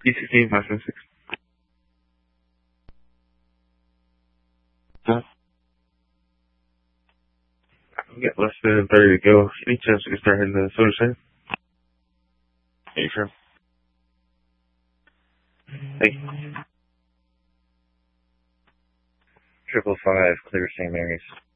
E16, 576. We got less than 30 to go. Any chance we can start hitting the soda stream? Are you sure? Thank you. 555, clear St. Mary's.